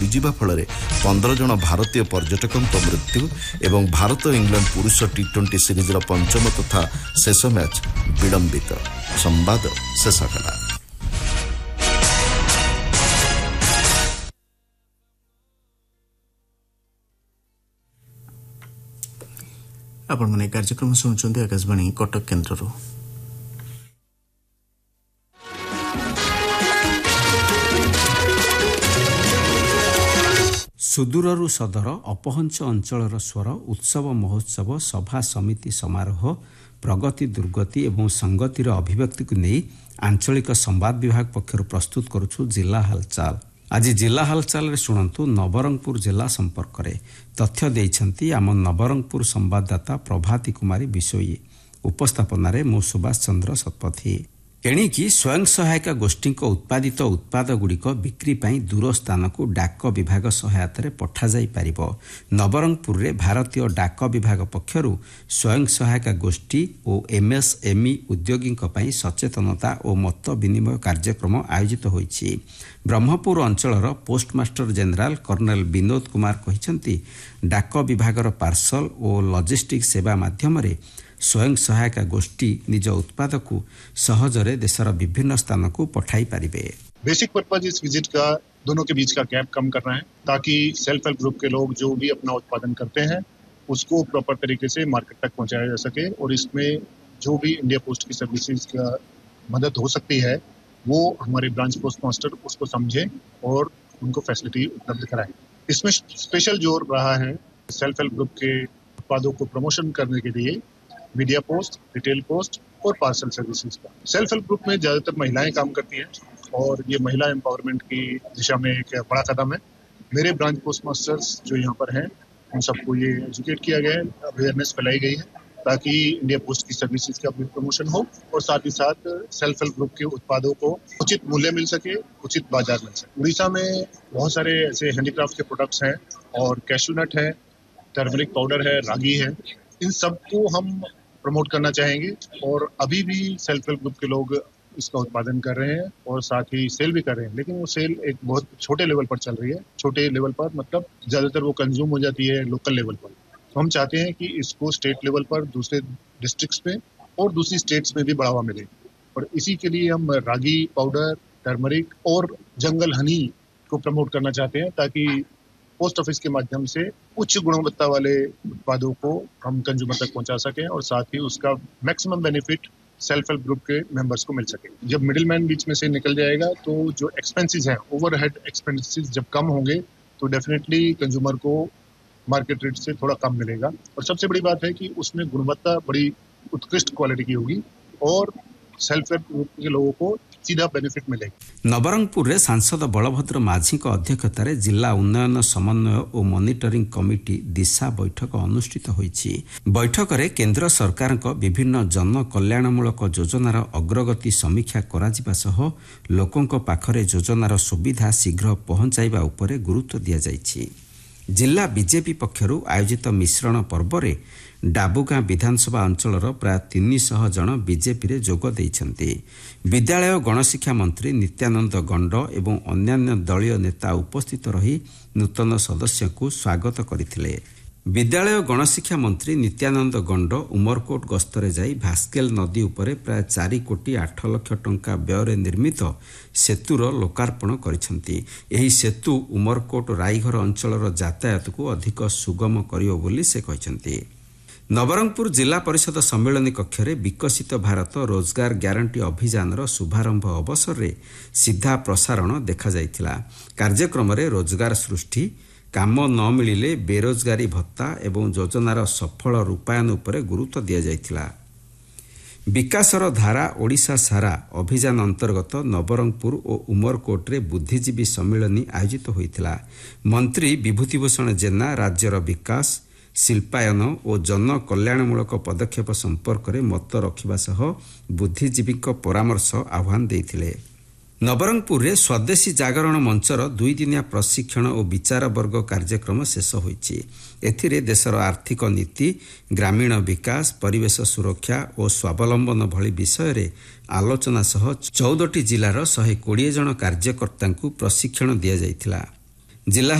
ଧୋଇଯିବା ଫଳରେ 15 ଜଣ ଭାରତୀୟ पर्यटकଙ୍କ मृत्यु एवं भारत इंग्लैंड पुरुष टी20 सीरीजर पंचम तथा शेष मैच विलंबित। संवाद शेष कला। आपण माने कार्यक्रम सुनुचंती आकाशवाणी कटक केन्द्रରୁ। सुदूररू सदर अपहंच अंचलर स्वर उत्सव महोत्सव सभा समिति समारोह प्रगति दुर्गति एवं संगतिर अभिव्यक्ति को नहीं आंचलिक संवाद विभाग पक्षर प्रस्तुत करुछु जिला हालचाल। आज जिला हालचाल शुणु नवरंगपुर जिला संपर्क में तथ्य देइछंती आम नवरंगपुर संवाददाता प्रभाती कुमारी बिशोई। उपस्थापन मु सुभाष चंद्र शतपथी। एणिकी स्वयं सहायिका गोष्ठी उत्पादित उत्पाद गुड़िक बिक्री पाई दूर स्थान को डाक विभाग सहायता पठा जाई पारिबो। नवरंगपुर रे भारतीय डाक विभाग पक्षरु स्वयं सहायिका गोष्ठी और एमएसएमई उद्योगी सचेतनता और मत विनिमय कार्यक्रम आयोजित होईछि। Brahmapur अंचलर postmaster general colonel Vinod Kumar कहिसंती डाक विभागर पार्सल और लॉजिस्टिक सेवा माध्यम स्वयं सहायता गोष्ठी निज उत्पाद को सहजरे देशर विभिन्न स्थान को पठाई पारिबे। बेसिक पर्पज इस विजिट का दोनों के बीच का गैप कम करना है ताकि सेल्फ हेल्प ग्रुप के लोग जो भी अपना उत्पादन करते हैं उसको प्रॉपर तरीके से मार्केट तक पहुंचाया जा सके और इसमें जो भी इंडिया पोस्ट की सर्विसेज का मदद हो सकती है वो हमारे ब्रांच पोस्ट मास्टर उसको समझे और उनको फैसिलिटी उपलब्ध कराए। इसमें स्पेशल जोर रहा है सेल्फ हेल्प ग्रुप के उत्पादों को प्रमोशन करने के लिए मीडिया पोस्ट, रिटेल पोस्ट और पार्सल सर्विसेज का। सेल्फ हेल्प ग्रुप में ज्यादातर महिलाएं काम करती हैं और ये महिला एम्पावरमेंट की दिशा में एक बड़ा कदम है। मेरे ब्रांच पोस्ट मास्टर्स जो यहाँ पर हैं उन सबको ये एजुकेट किया गया है, अवेयरनेस फैलाई गई है ताकि इंडिया पोस्ट की सर्विसेज का भी प्रमोशन हो और साथ ही साथ सेल्फ हेल्प ग्रुप के उत्पादों को उचित मूल्य मिल सके, उचित बाजार मिल सके। उड़ीसा में बहुत सारे ऐसे हैंडीक्राफ्ट के प्रोडक्ट्स हैं और कैशू नट है, टर्मरिक पाउडर है, रागी है, इन सबको हम प्रमोट करना चाहेंगे और अभी भी सेल्फ हेल्प ग्रुप के लोग इसका उत्पादन कर रहे हैं और साथ ही सेल भी कर रहे हैं, लेकिन वो सेल एक बहुत छोटे लेवल पर चल रही है। छोटे लेवल पर मतलब ज्यादातर वो कंज्यूम हो जाती है लोकल लेवल पर। तो हम चाहते हैं कि इसको स्टेट लेवल पर दूसरे डिस्ट्रिक्ट्स में और दूसरी स्टेट्स में भी बढ़ावा मिले और इसी के लिए हम रागी पाउडर, टर्मरिक और जंगल हनी को प्रमोट करना चाहते हैं ताकि पोस्ट ऑफिस के माध्यम से उच्च गुणवत्ता वाले उत्पादों को हम कंज्यूमर तक पहुंचा सकें और साथ ही उसका maximum benefit self help group के मेंबर्स को मिल सके। जब मिडिलमैन बीच में से निकल जाएगा तो जो एक्सपेंसेस हैं, ओवरहेड एक्सपेंसेस जब कम होंगे तो डेफिनेटली कंज्यूमर को मार्केट रेट से थोड़ा कम मिलेगा और सबसे बड़ी बात है कि उसमें गुणवत्ता बड़ी उत्कृष्ट क्वालिटी की होगी और सेल्फ हेल्प ग्रुप के लोगों को सीधा बेनिफिट मिलेगा। नवरंगपुर रे सांसद बलभद्र माझी अध्यक्षतार जिला उन्नयन समन्वय और मॉनिटरिंग कमिटी दिशा बैठक अनुष्ठित होईछि। बैठक रे केंद्र सरकार विभिन्न जन कल्याणमूलक योजनार अग्रगति समीक्षा कराजिबा सह लोकंक पाखरे योजनार सुविधा शीघ्र पहुंचाइबा उपरे गुरुत्व दिया जाइछि। जिला बीजेपी पक्षरु आयोजित मिश्रण पर्व रे डाबुगां विधानसभा अंचलर प्राय 300 जन बीजेपी रे जोग देइछन्ति। विद्यालय गणशिक्षा मंत्री नित्यानंद गंड एवं अन्यान्य दलीय नेता उपस्थित रही नूतन सदस्य को स्वागत करथिले। विद्यालय गणशिक्षा मंत्री नित्यानंद गंड उमरकोट गस्तरे जाई भास्केल नदी उपरे प्राय 4 कोटी 8 लाख टंका व्यय निर्मित सेतुर लोकार्पण करिसंती। एही सेतु उमरकोट राईघर अंचलर यातायात को अधिक सुगम करियो बोली से कहिसंती। नवरंगपुर जिला परिषद सम्मेलन कक्ष में विकसित भारत रोजगार ग्यारंटी अभियान शुभारंभ अवसर में सीधा प्रसारण देखा जाइथिला। कार्यक्रम में रोजगार सृष्टि, काम न मिलिले बेरोजगारी भत्ता एवं योजनार सफल रूपायन उपरे गुरुत्व दिया जाइथिला। विकासर धारा ओडिशा सारा अभियान अंतर्गत नवरंगपुर और उमरकोट रे बुद्धिजीवी सम्मेलन आयोजित होइथिला। मंत्री विभूतिभूषण जेना राज्यर विकास, शिल्पायन और जन कल्याणमूलक पदक्षेप संपर्क में मत रखा सह बुद्धिजीवी परामर्श आह्वान देइथिले। नवरंगपुर रे स्वदेशी जागरण मंचर 2 दिनिया प्रशिक्षण और विचार वर्ग कार्यक्रम शेष होईछि। एथिरे देशर आर्थिक नीति, ग्रामीण विकास, परिवेश सुरक्षा और स्वावलंबन भली विषय रे आलोचना सह 14टी जिलार 120 जन कार्यकर्ता प्रशिक्षण दिया जाइथिला। जिला